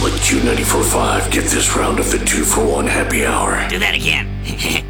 Like Q94.5, get this round of the 2-for-1 happy hour. Do that again.